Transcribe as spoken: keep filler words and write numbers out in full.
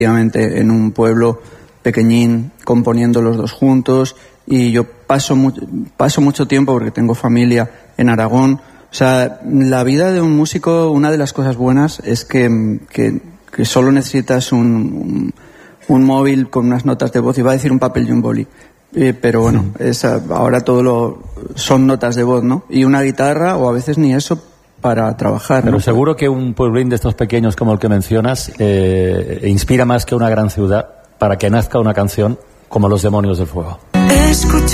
en un pueblo pequeñín, componiendo los dos juntos, y yo paso, mu- paso mucho tiempo porque tengo familia en Aragón. O sea, la vida de un músico, una de las cosas buenas es que, que, que solo necesitas un, un, un móvil con unas notas de voz, iba a decir un papel y un boli, eh, pero bueno, sí. es, ahora todo lo son notas de voz, ¿no? Y una guitarra, o a veces ni eso, para trabajar. Pero ¿no? seguro que un pueblín de estos pequeños como el que mencionas eh, inspira más que una gran ciudad para que nazca una canción como Los Demonios del Fuego. Escucha.